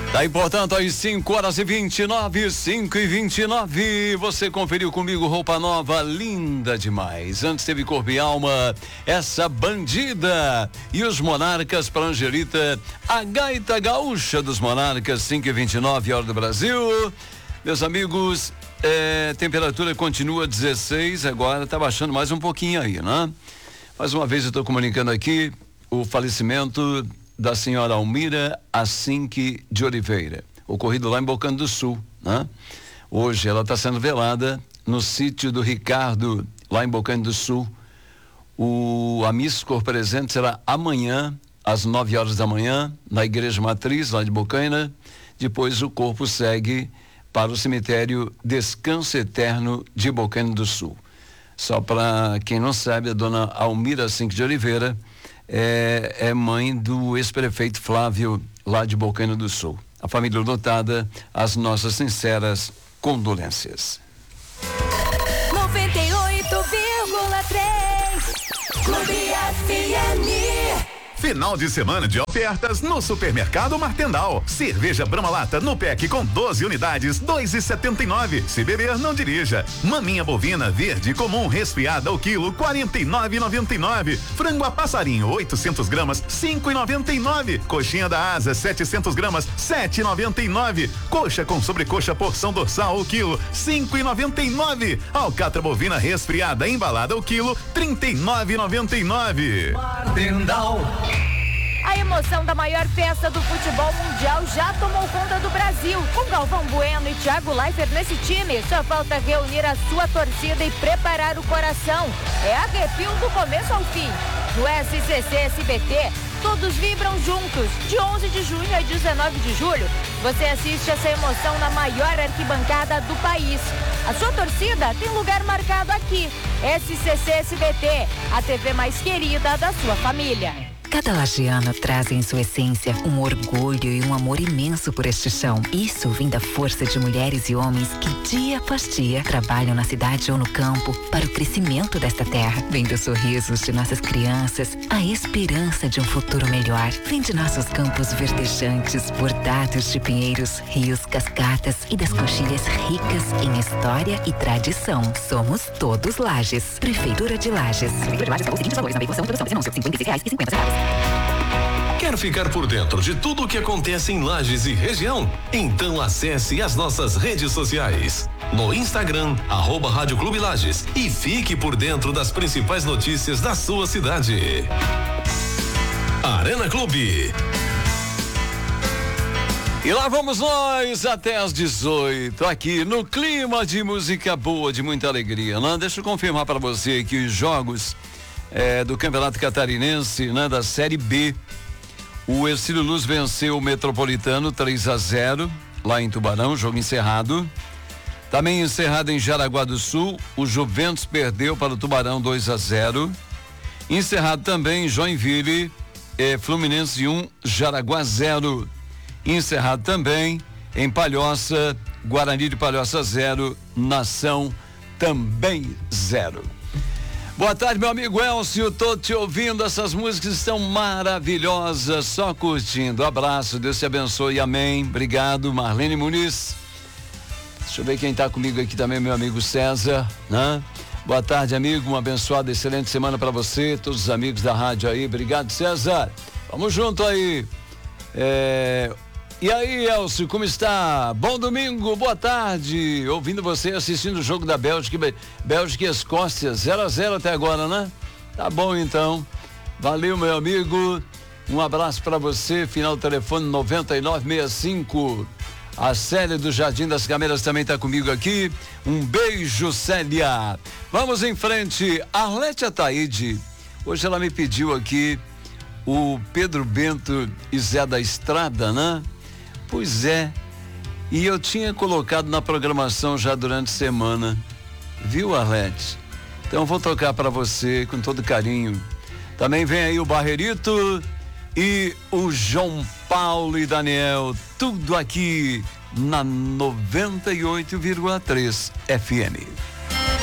Daí, portanto, às 5h29, 5h29, você conferiu comigo roupa nova, linda demais. Antes teve Corpo e Alma, essa bandida. E os Monarcas para Angelita, a gaita gaúcha dos Monarcas, 5h29, hora do Brasil. Meus amigos, temperatura continua 16, agora tá baixando mais um pouquinho aí, né? Mais uma vez eu tô comunicando aqui o falecimento da senhora Almira Assinque de Oliveira, ocorrido lá em Bocano do Sul, né? Hoje ela está sendo velada no sítio do Ricardo, lá em Bocano do Sul. A missa cor presente será amanhã, às 9 horas da manhã, na Igreja Matriz, lá de Bocaina. Depois o corpo segue para o cemitério Descanso Eterno de Bocano do Sul. Só para quem não sabe, a dona Almira Assinque de Oliveira é mãe do ex-prefeito Flávio, lá de Bocano do Sul. A família lotada, as nossas sinceras condolências. 98,3 Clube FM. Final de semana de ofertas no Supermercado Martendal. Cerveja Brahma Lata no pack com 12 unidades, 2,79. Se beber, não dirija. Maminha bovina verde comum resfriada ao quilo, 49,99. Frango a passarinho 800 gramas, 5,99. Coxinha da asa 700 gramas, 7,99. Coxa com sobrecoxa porção dorsal ao quilo, 5,99. Alcatra bovina resfriada embalada ao quilo, 39,99. Martendal. A emoção da maior festa do futebol mundial já tomou conta do Brasil. Com Galvão Bueno e Thiago Leifert nesse time, só falta reunir a sua torcida e preparar o coração. É arrepio do começo ao fim. No SCC SBT, todos vibram juntos. De 11 de junho a 19 de julho, você assiste essa emoção na maior arquibancada do país. A sua torcida tem lugar marcado aqui. SCC SBT, a TV mais querida da sua família. Cada lagiano traz em sua essência um orgulho e um amor imenso por este chão. Isso vem da força de mulheres e homens que dia após dia trabalham na cidade ou no campo para o crescimento desta terra. Vem dos sorrisos de nossas crianças, a esperança de um futuro melhor. Vem de nossos campos verdejantes, bordados de pinheiros, rios, cascatas e das coxilhas ricas em história e tradição. Somos todos Lages. Prefeitura de Lages. Prefeitura de Lages pagou os seguintes valores na veiculação, produção e anúncio, R$56,50. Quer ficar por dentro de tudo o que acontece em Lages e região? Então acesse as nossas redes sociais. No Instagram, @Rádio Clube Lages, e fique por dentro das principais notícias da sua cidade. Arena Clube. E lá vamos nós até às 18, aqui no clima de música boa, de muita alegria, né? Deixa eu confirmar para você que os jogos do Campeonato Catarinense, né, da Série B, o Ercílio Luz venceu o Metropolitano 3-0 lá em Tubarão, jogo encerrado. Também encerrado em Jaraguá do Sul, o Juventus perdeu para o Tubarão 2-0. Encerrado também em Joinville, Fluminense 1, Jaraguá 0. Encerrado também em Palhoça, Guarani de Palhoça 0, Nação também 0. Boa tarde, meu amigo Elcio, tô te ouvindo, essas músicas estão maravilhosas, só curtindo. Abraço, Deus te abençoe, amém. Obrigado, Marlene Muniz. Deixa eu ver quem tá comigo aqui também, meu amigo César, né? Boa tarde, amigo, uma abençoada, excelente semana para você, todos os amigos da rádio aí, obrigado, César. Vamos junto aí. E aí, Elcio, como está? Bom domingo, boa tarde. Ouvindo você, assistindo o jogo da Bélgica e Escócia, 0-0 até agora, né? Tá bom, então. Valeu, meu amigo. Um abraço para você, final do telefone 9965. A Célia do Jardim das Camelas também está comigo aqui. Um beijo, Célia. Vamos em frente. Arlete Ataíde. Hoje ela me pediu aqui o Pedro Bento e Zé da Estrada, né? Pois é, e eu tinha colocado na programação já durante a semana, viu, Arlete? Então vou tocar para você com todo carinho. Também vem aí o Barrerito e o João Paulo e Daniel, tudo aqui na 98,3 FM.